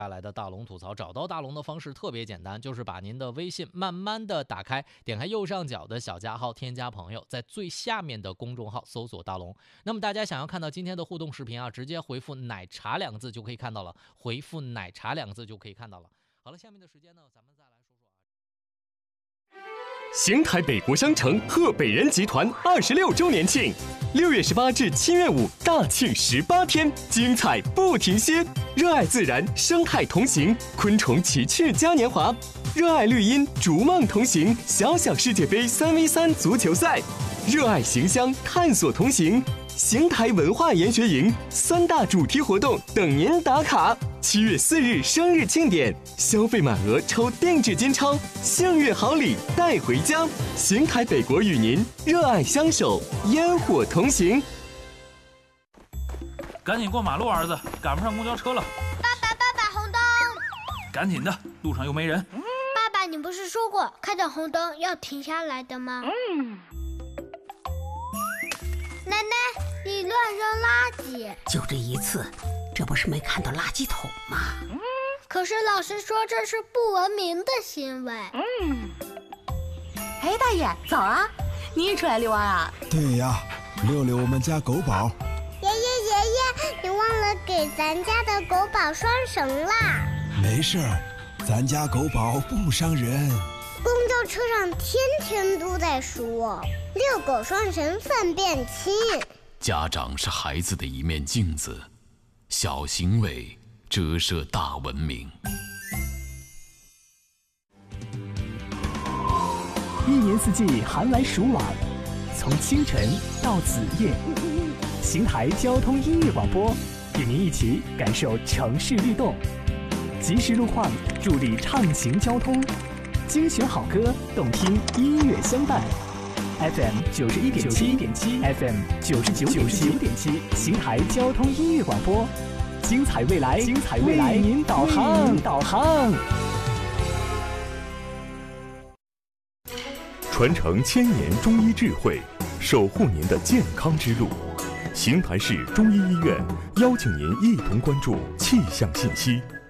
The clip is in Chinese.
带来的大龙吐槽，找到大龙的方式特别简单，就是把您的微信慢慢的打开，点开右上角的小加号，添加朋友，在最下面的公众号搜索大龙。那么大家想要看到今天的互动视频啊，直接回复奶茶2个字就可以看到了，回复奶茶2个字就可以看到了。好了，下面的时间呢，咱们再来说说邢台北国商城贺北人集团26周年庆，6月18至7月5大庆18天，精彩不停歇。热爱自然，生态同行，昆虫奇趣嘉年华；热爱绿荫，逐梦同行，小小世界杯3v3足球赛；热爱行乡，探索同行。邢台文化研学营3大主题活动等您打卡。7月4日生日庆典，消费满额抽定制金钞，幸运好礼带回家。邢台北国与您热爱相守，烟火同行。 赶紧过马路，儿子，赶不上公交车了。 爸爸，红灯！ 赶紧的，路上又没人。 爸爸，你不是说过看到红灯要停下来的吗？奶奶，你乱扔垃圾！ 就这一次，这不是没看到垃圾桶吗？ 可是老师说这是不文明的行为。 哎，大爷，早啊！你也出来遛弯啊？ 对呀，遛遛我们家狗宝。 爷爷，你忘了给咱家的狗宝拴绳啦。 没事儿，咱家狗宝不伤人。 公交车上天天都在说遛狗拴绳粪便轻。 家长是孩子的一面镜子，小行为折射大文明。 一年四季寒来暑往，从清晨到子夜，邢台交通音乐广播与您一起感受城市律动，及时路况助力畅行交通，精选好歌，动听音乐相伴。FM 91.7 FM 99.7，邢台交通音乐广播，精彩未来，为您导航。 传承1000年中医智慧，守护您的健康之路。邢台市中医医院邀请您一同关注气象信息。